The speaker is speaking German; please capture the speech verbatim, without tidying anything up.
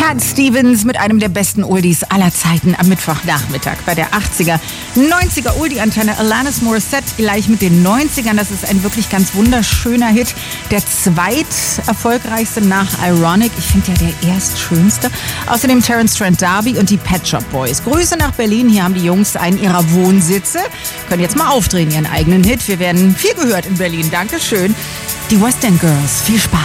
Cat Stevens mit einem der besten Oldies aller Zeiten am Mittwochnachmittag bei der achtziger, neunziger Oldie-Antenne. Alanis Morissette gleich mit den neunzigern. Das ist ein wirklich ganz wunderschöner Hit. Der zweit erfolgreichste nach Ironic. Ich finde ja der erstschönste. Außerdem Terence Trent D'Arby und die Pet Shop Boys. Grüße nach Berlin. Hier haben die Jungs einen ihrer Wohnsitze. Können jetzt mal aufdrehen, ihren eigenen Hit. Wir werden viel gehört in Berlin. Dankeschön. Die West End Girls. Viel Spaß.